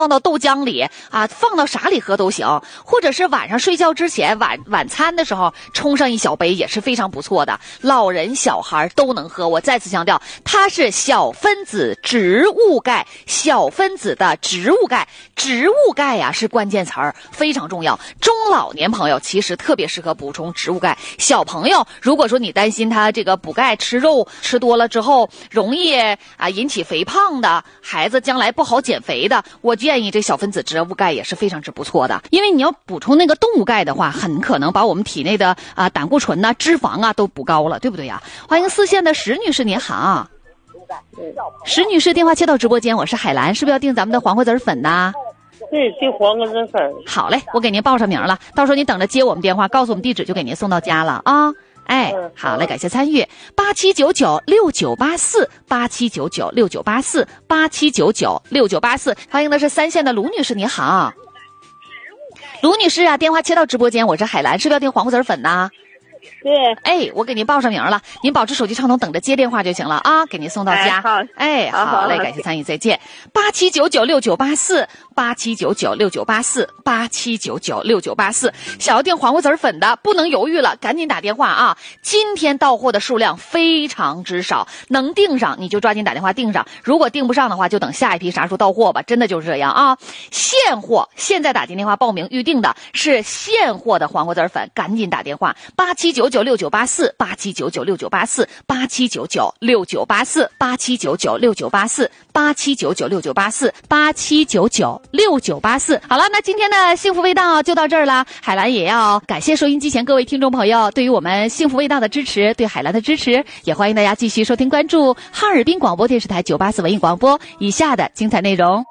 放到豆浆里啊，放到啥里喝都行，或者是晚上睡觉之前晚餐的时候冲上一小杯也是非常不错的，老人小孩都能喝。我再次强调，它是小分子植物钙，小分子的植物钙，植物钙呀是关键词儿，非常重要。中老年朋友其实特别适合补充植物钙，小朋友如果说你担心他这个补钙吃肉吃多了之后容易引起肥胖的孩子，将来不好减肥的，我建议这小分子植物钙也是非常之不错的。因为你要补充那个动物钙的话，很可能把我们体内的胆固醇呐、脂肪啊都补高了，对不对呀？欢迎四线的石女士，您好。石女士，电话切到直播间，我是海兰，是不是要订咱们的黄瓜子粉呢？ 对，订黄瓜子粉。 好嘞，我给您报上名了，到时候你等着接我们电话，告诉我们地址，就给您送到家了啊。哎，好嘞，感谢参与879969848799698487996984，欢迎的是三线的卢女士，你好。卢女士啊，电话切到直播间，我是海兰，是不是要订黄瓜子粉呢？ 对， 哎，我给您报上名了，您保持手机畅通，等着接电话就行了啊，给您送到家。好嘞，感谢参与，再见。879969848799698487996984，想要订黄瓜子粉的不能犹豫了，赶紧打电话啊！今天到货的数量非常之少，能订上你就抓紧打电话订上，如果订不上的话就等下一批啥时候到货吧，真的就是这样啊！现货现在打进电话报名预定的是现货的黄瓜子粉，赶紧打电话87996984879969848799698487996984。好了，那今天的幸福味道就到这儿了。海兰也要感谢收音机前各位听众朋友对于我们幸福味道的支持，对海兰的支持，也欢迎大家继续收听关注哈尔滨广播电视台984文艺广播以下的精彩内容。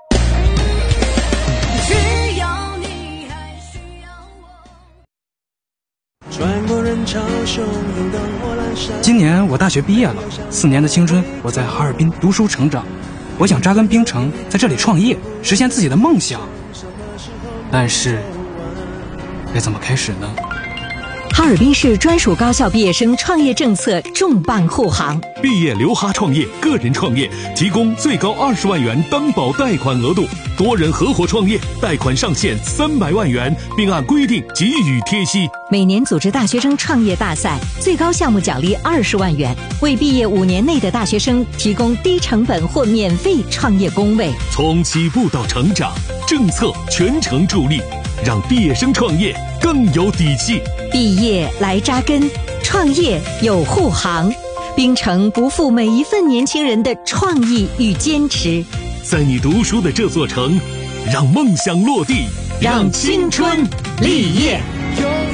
今年我大学毕业了，4年的青春我在哈尔滨读书成长，我想扎根冰城，在这里创业，实现自己的梦想。但是该怎么开始呢？ 哈尔滨市专属高校毕业生创业政策重磅护航， 毕业留哈创业，个人创业提供最高20万元担保贷款额度，多人合伙创业贷款上限300万元，并按规定给予贴息。 每年组织大学生创业大赛，最高项目奖励20万元，为毕业5年内的大学生提供低成本或免费创业工位。 从起步到成长，政策全程助力，让毕业生创业更有底气。 毕业来扎根，创业有护航，冰城不负每一份年轻人的创意与坚持。 在你读书的这座城，让梦想落地，让青春立业。